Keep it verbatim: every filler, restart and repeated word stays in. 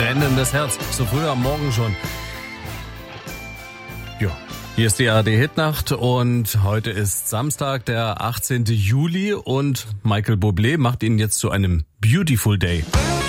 brennendes Herz. So früh am Morgen schon. Ja, hier ist die A R D-Hitnacht und heute ist Samstag, der achtzehnten Juli und Michael Bublé macht ihn jetzt zu einem Beautiful Day.